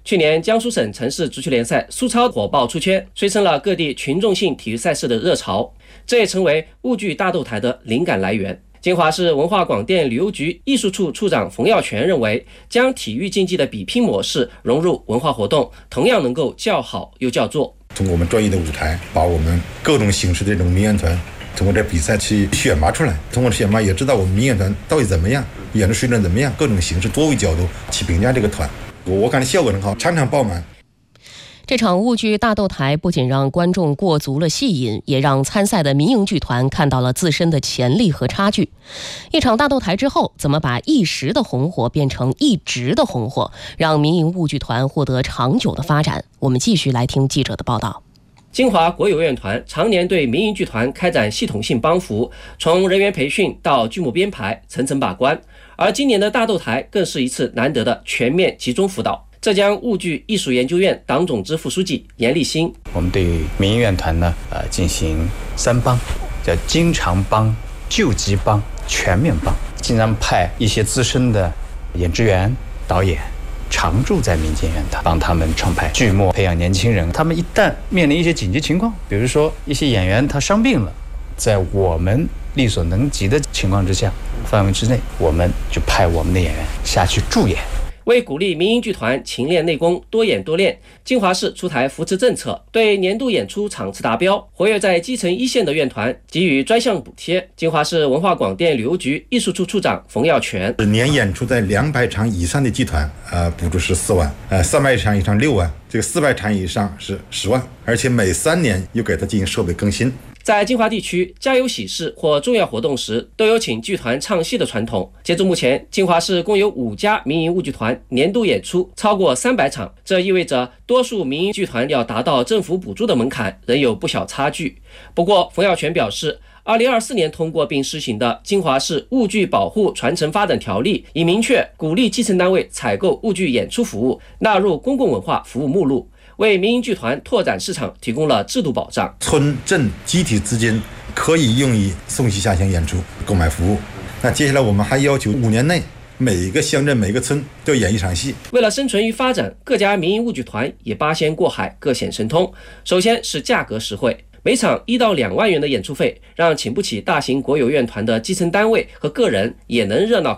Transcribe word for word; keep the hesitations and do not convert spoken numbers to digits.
去年江苏省城市足球联赛苏超火爆出圈，催生了各地群众性体育赛事的热潮，这也成为沪剧大斗台的灵感来源。金华市文化广电旅游局艺术处处长冯耀全认为，将体育竞技的比拼模式融入文化活动，同样能够叫好又叫座。 通过我们专业的舞台，把我们各种形式的这种民乐团通过这比赛去选拔出来，通过选拔也知道我们民乐团到底怎么样，演出水准怎么样，各种形式多维角度去评价这个团。我感觉效果很好，场场爆满。 这场沪剧大斗台不仅让观众过足了戏瘾，也让参赛的民营剧团看到了自身的潜力和差距。一场大斗台之后，怎么把一时的红火变成一直的红火，让民营沪剧团获得长久的发展？我们继续来听记者的报道。 金华国有院团常年对民营剧团开展系统性帮扶，从人员培训到剧目编排，层层把关。而今年的大斗台更是一次难得的全面集中辅导。浙江沪剧艺术研究院党总支副书记严立新， 我们对民营院团呢，呃，进行三帮，叫经常帮、救急帮、全面帮，经常派一些资深的演职员、导演常驻在民间院团，帮他们创排剧目，培养年轻人。他们一旦面临一些紧急情况，比如说一些演员他伤病了，在我们力所能及的情况之下、范围之内，我们就派我们的演员下去助演。 为鼓励民营剧团勤练内功、多演多练，金华市出台扶持政策，对年度演出场次达标、活跃在基层一线的院团给予专项补贴。金华市文化广电旅游局艺术处处长冯耀全， 年演出在两百场以上的剧团，呃，补助是四万，呃，三百场以上六万，这个四百场以上是十万，而且每三年又给他进行设备更新。 在金华地区，家有喜事或重要活动时，都有请剧团唱戏的传统。截至目前，金华市共有五家民营沪剧团年度演出超过三百场，这意味着多数民营剧团要达到政府补助的门槛仍有不小差距。不过，冯耀全表示，二零二四年通过并施行的《金华市沪剧保护传承发展条例》已明确鼓励基层单位采购沪剧演出服务，纳入公共文化服务目录，为民营剧团拓展市场提供了制度保障。 村镇集体资金可以用于送戏下乡演出购买服务。那接下来我们还要求五年内每一个乡镇每个村都演一场戏。 为了生存与发展，各家民营沪剧团也八仙过海，各显神通。首先是价格实惠，每场一到两万元的演出费，让请不起大型国有院团的基层单位和个人也能热闹